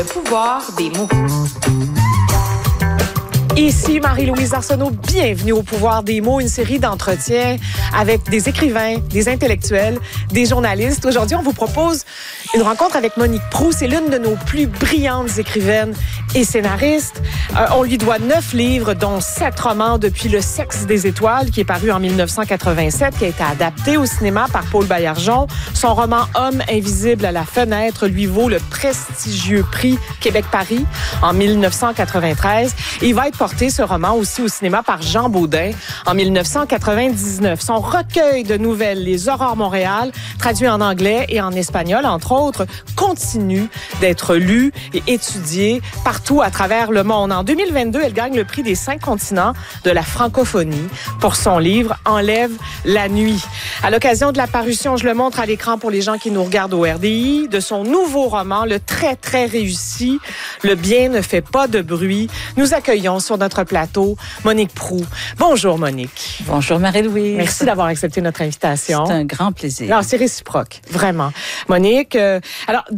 Le pouvoir des mots. Ici Marie-Louise Arsenault, bienvenue au Pouvoir des mots, une série d'entretiens avec des écrivains, des intellectuels, des journalistes. Aujourd'hui, on vous propose une rencontre avec Monique Proulx. C'est l'une de nos plus brillantes écrivaines et scénaristes. On lui doit 9 livres, dont 7 romans depuis Le Sexe des étoiles, qui est paru en 1987, qui a été adapté au cinéma par Paul Baillargeon. Son roman Homme invisible à la fenêtre lui vaut le prestigieux prix Québec-Paris en 1993. Et il va être porté, ce roman, aussi au cinéma par Jean Baudin en 1999. Son recueil de nouvelles, Les Aurores Montréal, traduit en anglais et en espagnol, entre autres, continue d'être lu et étudié partout à travers le monde. En 2022, elle gagne le prix des 5 continents de la francophonie pour son livre Enlève la nuit. À l'occasion de la parution, je le montre à l'écran pour les gens qui nous regardent au RDI, de son nouveau roman, le très, très réussi Le bien ne fait pas de bruit. Nous accueillons sur notre plateau Monique Proulx. Bonjour Monique. Bonjour Marie-Louise. Merci d'avoir accepté notre invitation. C'est un grand plaisir. Alors, c'est réciproque, vraiment. Monique, alors